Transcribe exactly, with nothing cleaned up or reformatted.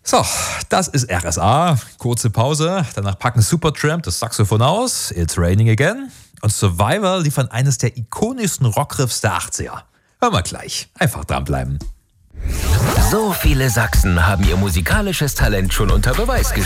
So, das ist R S A. Kurze Pause. Danach packen Supertramp das Saxophon aus. It's Raining Again. Und Survivor liefern eines der ikonischsten Rockriffs der achtziger. Hören wir gleich. Einfach dranbleiben. So viele Sachsen haben ihr musikalisches Talent schon unter Beweis gestellt.